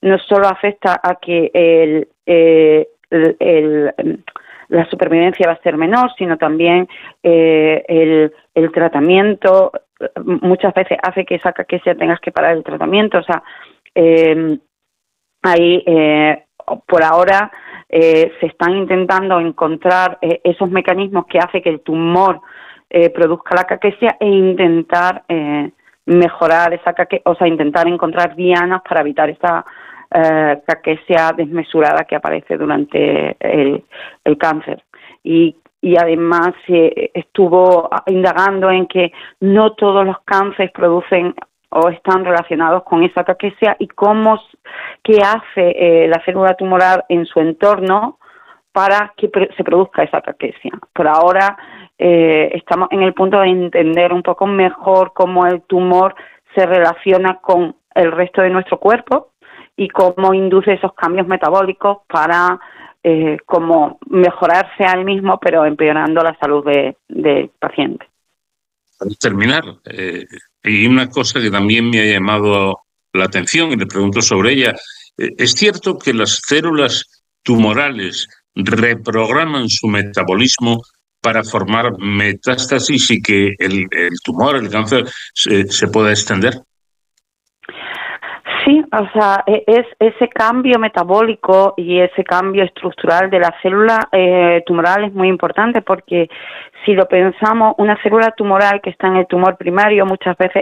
no solo afecta a que la supervivencia va a ser menor, sino también el tratamiento muchas veces hace que esa caquesia tengas que parar el tratamiento. O sea, por ahora se están intentando encontrar esos mecanismos que hacen que el tumor produzca la caquesia e intentar mejorar esa caquesia, o sea, intentar encontrar dianas para evitar esa caquesia desmesurada que aparece durante el cáncer. Y además estuvo indagando en que no todos los cánceres producen o están relacionados con esa caquesia y qué hace la célula tumoral en su entorno para que se produzca esa caquesia. Por ahora estamos en el punto de entender un poco mejor cómo el tumor se relaciona con el resto de nuestro cuerpo y cómo induce esos cambios metabólicos para como mejorarse al mismo, pero empeorando la salud del paciente. Para terminar, y una cosa que también me ha llamado la atención y le pregunto sobre ella, ¿es cierto que las células tumorales reprograman su metabolismo para formar metástasis y que el tumor, el cáncer, se pueda extender? Sí, o sea, es ese cambio metabólico y ese cambio estructural de la célula tumoral es muy importante, porque si lo pensamos, una célula tumoral que está en el tumor primario muchas veces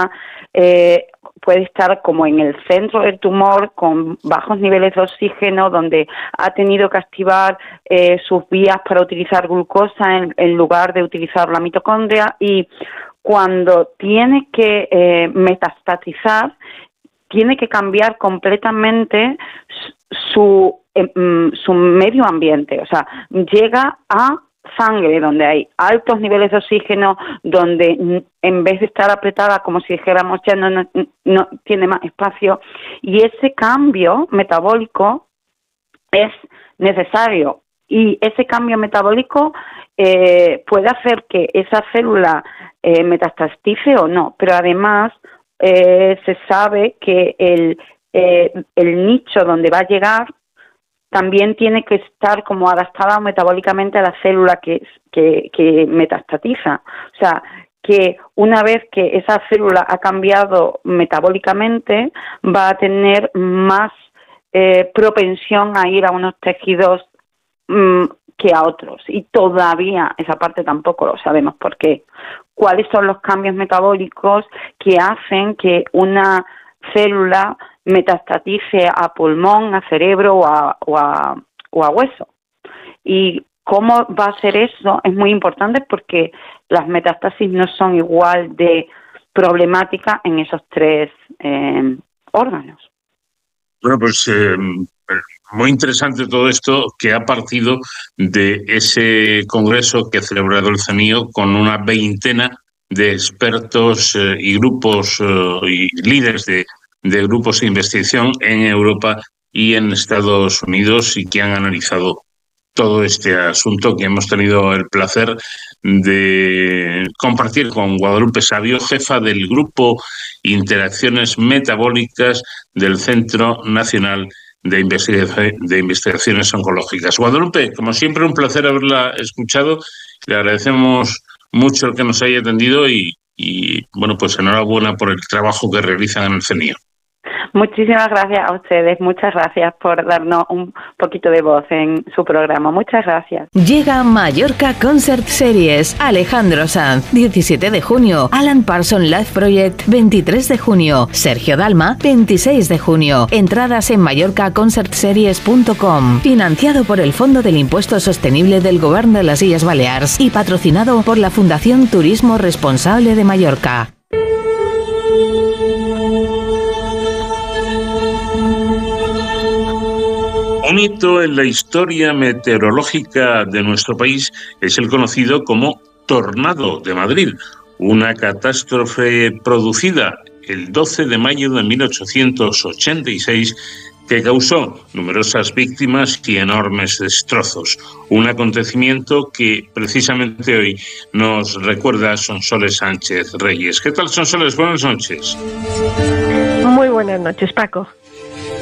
puede estar como en el centro del tumor con bajos niveles de oxígeno, donde ha tenido que activar sus vías para utilizar glucosa en lugar de utilizar la mitocondria, y cuando tiene que metastatizar, tiene que cambiar completamente su medio ambiente. O sea, llega a sangre donde hay altos niveles de oxígeno, donde en vez de estar apretada, como si dijéramos, ya no tiene más espacio, y ese cambio metabólico es necesario. Y ese cambio metabólico puede hacer que esa célula metastatice o no, pero además se sabe que el nicho donde va a llegar también tiene que estar como adaptada metabólicamente a la célula que metastatiza. O sea, que una vez que esa célula ha cambiado metabólicamente, va a tener más propensión a ir a unos tejidos que a otros. Y todavía esa parte tampoco lo sabemos por qué. ¿Cuáles son los cambios metabólicos que hacen que una célula metastatice a pulmón, a cerebro o a hueso? Y cómo va a ser eso es muy importante, porque las metástasis no son igual de problemáticas en esos tres órganos. Bueno, pues muy interesante todo esto, que ha partido de ese congreso que ha celebrado el CENIO con una veintena de expertos y grupos y líderes de grupos de investigación en Europa y en Estados Unidos, y que han analizado todo este asunto, que hemos tenido el placer de compartir con Guadalupe Savio, jefa del Grupo Interacciones Metabólicas del Centro Nacional de Investigaciones Oncológicas. Guadalupe, como siempre, un placer haberla escuchado. Le agradecemos mucho el que nos haya atendido y bueno, pues enhorabuena por el trabajo que realizan en el CENIO. Muchísimas gracias a ustedes, muchas gracias por darnos un poquito de voz en su programa, muchas gracias. Llega Mallorca Concert Series, Alejandro Sanz, 17 de junio, Alan Parsons Live Project, 23 de junio, Sergio Dalma, 26 de junio, entradas en mallorcaconcertseries.com, financiado por el Fondo del Impuesto Sostenible del Govern de las Illes Balears y patrocinado por la Fundación Turismo Responsable de Mallorca. Un hito en la historia meteorológica de nuestro país es el conocido como Tornado de Madrid, una catástrofe producida el 12 de mayo de 1886 que causó numerosas víctimas y enormes destrozos. Un acontecimiento que precisamente hoy nos recuerda Sonsoles Sánchez Reyes. ¿Qué tal, Sonsoles? Buenas noches. Muy buenas noches, Paco.